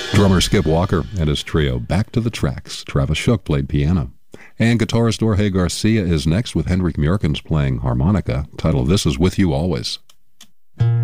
Drummer Skip Walker and his trio Back to the Tracks. Travis Shook played piano. And guitarist Jorge Garcia is next with Henrik Mjorkens playing harmonica, titled This Is With You Always.